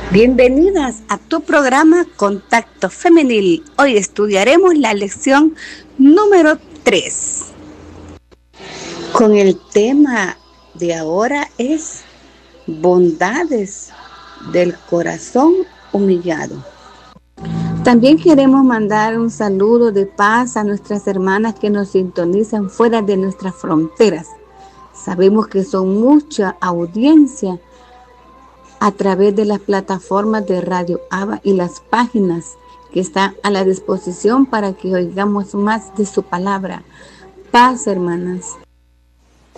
Bienvenidas a tu programa Contacto Femenil. Hoy estudiaremos la lección número 3. Con el tema de ahora es bondades del corazón humillado. También queremos mandar un saludo de paz a nuestras hermanas que nos sintonizan fuera de nuestras fronteras. Sabemos que son mucha audiencia a través de las plataformas de Radio ABA y las páginas que están a la disposición para que oigamos más de su palabra. Paz, hermanas.